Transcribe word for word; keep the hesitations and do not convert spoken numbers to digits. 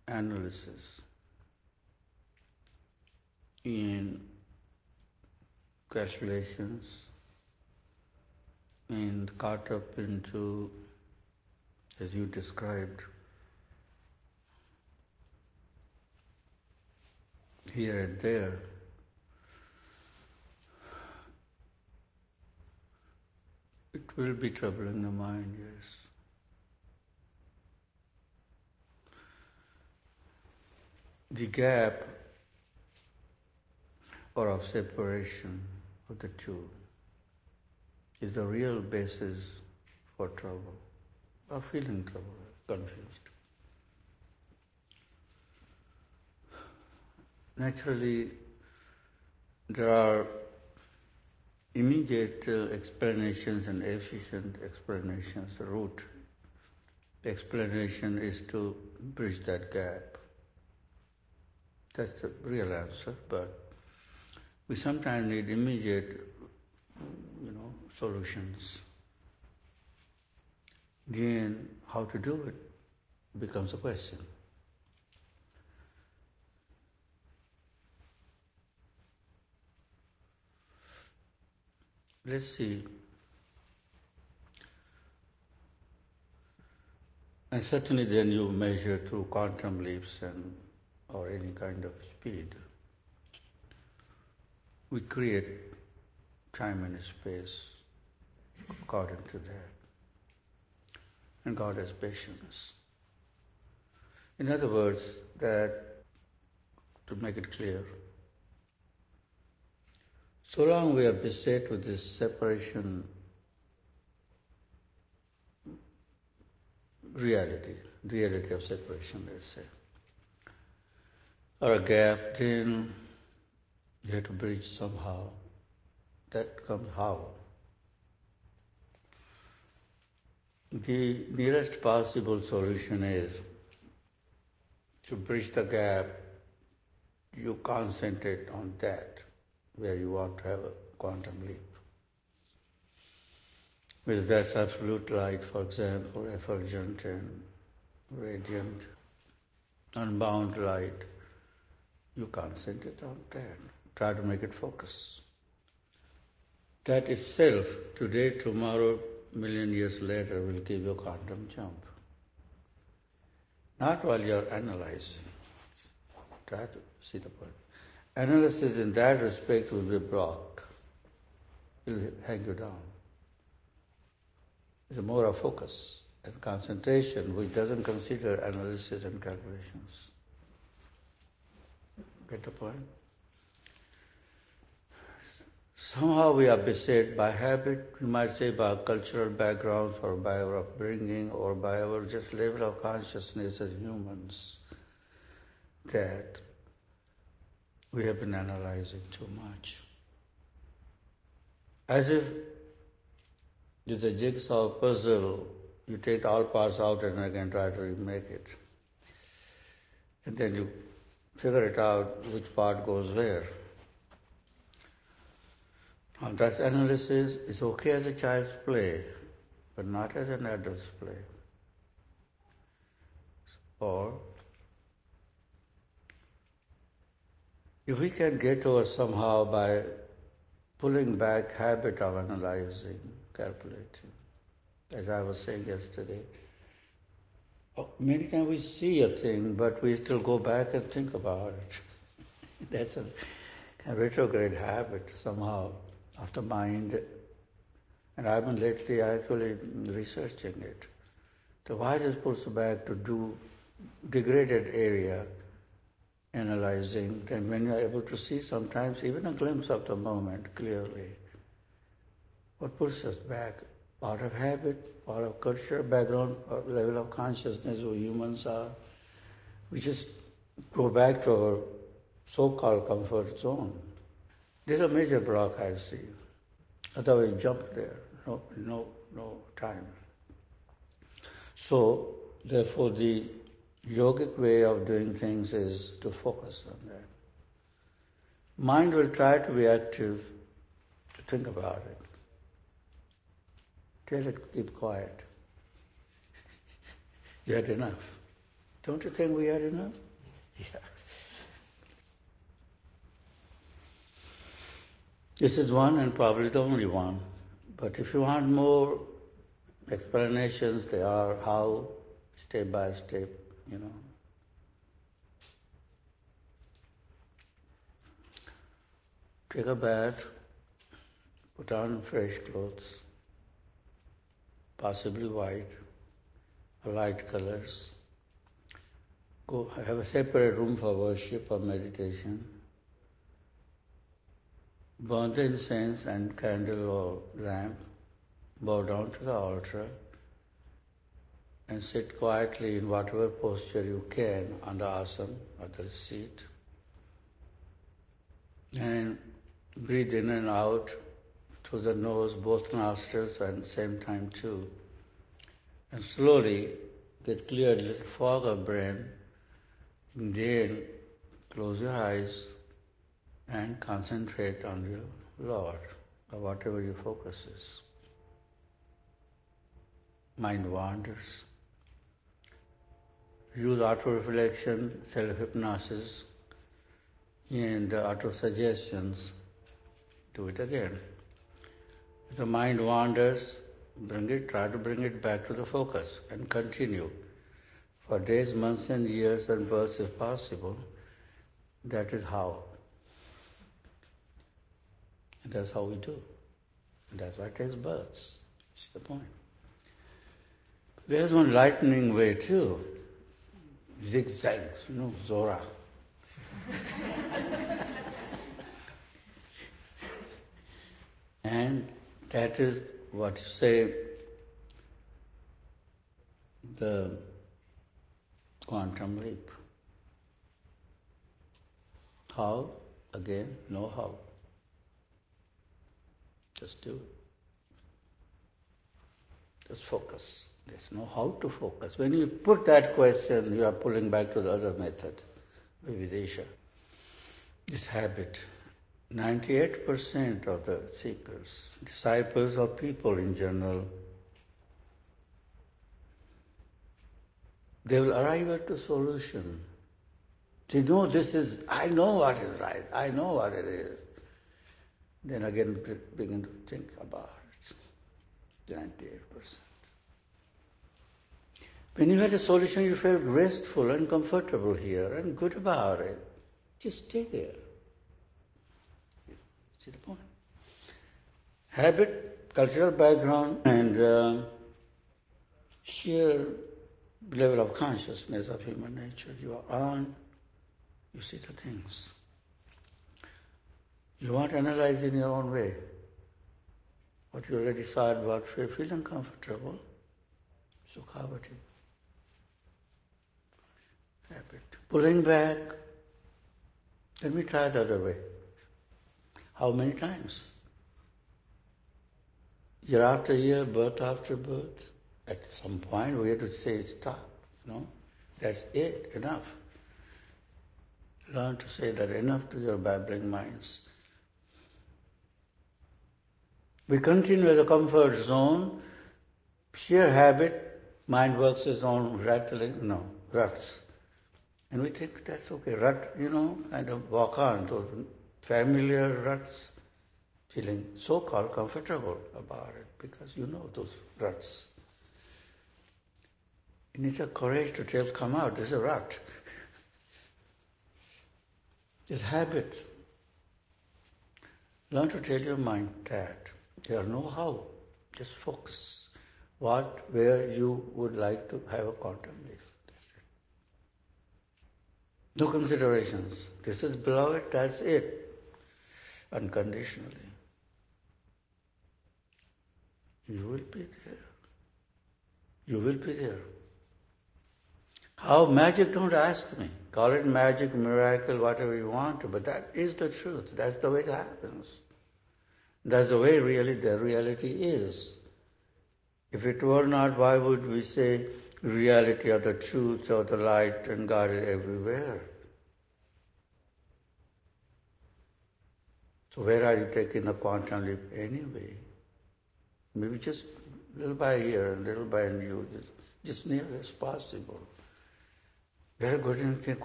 analysis, in calculations, and caught up into, as you described, here and there, it will be troubling the mind, yes. The gap or of separation of the two is the real basis for trouble, or feeling trouble, confused. Naturally, there are immediate uh, explanations and efficient explanations. The root explanation is to bridge that gap. That's the real answer, but we sometimes need immediate, you know, solutions. Then how to do it becomes a question. Let's see. And certainly then you measure through quantum leaps and or any kind of speed. We create time and space according to that. And God has patience. In other words, that, to make it clear, so long we are beset with this separation reality, reality of separation, let's say, or a gap, then you have to bridge somehow. That comes how? The nearest possible solution is to bridge the gap, you concentrate on that, where you want to have a quantum leap. With that's absolute light, for example, effulgent and radiant, unbound light, you concentrate on that. Try to make it focus. That itself, today, tomorrow, million years later, will give you a quantum jump. Not while you're analyzing. Try to see the point. Analysis in that respect will be blocked. It will hang you down. It's more of focus and concentration, which doesn't consider analysis and calculations. Get the point? Somehow we are beset by habit, we might say by our cultural backgrounds or by our upbringing or by our just level of consciousness as humans, that we have been analyzing too much. As if it's a jigsaw puzzle, you take all parts out and again try to remake it. And then you figure it out which part goes where. Now that's analysis. It's okay as a child's play, but not as an adult's play. Or if we can get over somehow by pulling back habit of analyzing, calculating, as I was saying yesterday, many times we see a thing, but we still go back and think about it. That's a kind of retrograde habit somehow of the mind. And I've been lately actually researching it. So why this pulls back to do degraded area analyzing, then when you're able to see sometimes even a glimpse of the moment clearly, what pulls us back? Part of habit, part of culture, background, level of consciousness who humans are. We just go back to our so-called comfort zone. There's a major block I see. Otherwise, jump there. No, no, no time. So, therefore, the yogic way of doing things is to focus on that. Mind will try to be active, to think about it. Tell it, keep quiet. You had enough. Don't you think we are enough? Yeah. This is one and probably the only one. But if you want more explanations, they are how, step by step, you know. Take a bath, put on fresh clothes, possibly white or light colors. Go have a separate room for worship or meditation. Burn the incense and candle or lamp. Bow down to the altar and sit quietly in whatever posture you can on the asana or the seat. And breathe in and out through the nose, both nostrils, and same time too. And slowly get cleared little fog of brain. Then close your eyes and concentrate on your Lord or whatever your focus is. Mind wanders. Use auto-reflection, self-hypnosis, and auto-suggestions. Do it again. If the mind wanders, bring it, try to bring it back to the focus and continue. For days, months and years and births if possible. That is how. And that's how we do. And that's why it takes births. That's the point. There's one lightning way too. Zigzags, you know, Zora. And that is what you say the quantum leap. How? Again, no how. Just do it. Just focus. There's no how to focus. When you put that question, you are pulling back to the other method, Vividesha. This habit. ninety-eight percent of the seekers, disciples or people in general, they will arrive at the solution. They know this is, I know what is right, I know what it is. Then again begin to think about it. ninety-eight percent. When you had a solution, you felt restful and comfortable here and good about it. Just stay there. See the point? Habit, cultural background, and uh, sheer level of consciousness of human nature. You are on, you see the things. You want to analyze in your own way. What you already decide what you feel uncomfortable, Sukhavati. Habit. Pulling back. Let me try the other way. How many times? Year after year, birth after birth. At some point we have to say stop. No? That's it, enough. Learn to say that enough to your babbling minds. We continue as a comfort zone, sheer habit, mind works its own rattling, no, ruts. And we think that's okay, rut, you know, kind of walk on, those familiar ruts, feeling so-called comfortable about it because you know those ruts. You need a courage to tell, come out, this is a rut. It's habit. Learn to tell your mind that. There are no how. Just focus. What, where you would like to have a quantum leap. That's it. No considerations. This is beloved, that's it. Unconditionally. You will be there. You will be there. How magic, don't ask me. Call it magic, miracle, whatever you want to, but that is the truth. That's the way it happens. That's the way really the reality is. If it were not, why would we say reality or the truth or the light and God is everywhere? So where are you taking the quantum leap anyway? Maybe just little by ear, little by new, just, just near as possible. very good in